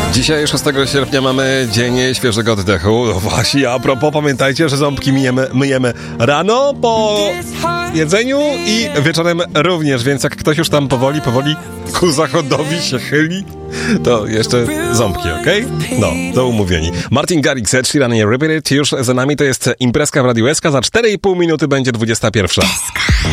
Dzisiaj 6 sierpnia mamy Dzień Świeżego Oddechu. No właśnie, a propos, pamiętajcie, że ząbki myjemy rano po jedzeniu i wieczorem również, więc jak ktoś już tam powoli ku zachodowi się chyli, to jeszcze ząbki, okej? No, to umówieni. Martin Garrix, Ed Sheeran i Repeat It już za nami, to jest imprezka w Radiu SK. Za 4,5 minuty będzie 21.